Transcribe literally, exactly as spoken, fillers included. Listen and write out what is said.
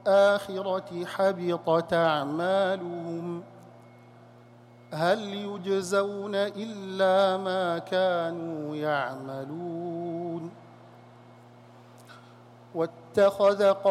الآخرة حبطت أعمالهم هل يجزون إلا ما كانوا يعملون. واتخذ